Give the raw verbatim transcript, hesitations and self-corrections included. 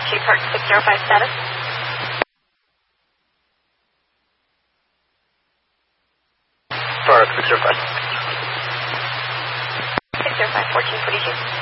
Chief Park six zero five status. Park six zero five. six zero five, fourteen forty-two.